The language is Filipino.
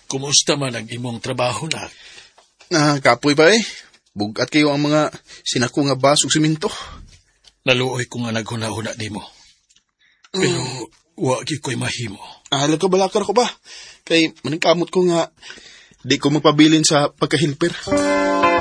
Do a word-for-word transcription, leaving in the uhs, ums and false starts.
Kumusta man ang imong trabaho na? Ah, kapoy ba eh. Bugat kayo ang mga sinako nga bas ug siminto. Naluoy ko nga naghuna-huna di mo. Pero mm. wagi ko'y mahimo. Ah, ka balakar ko ba? Kay maningkamot ko nga di ko magpabilin sa pagkahilper.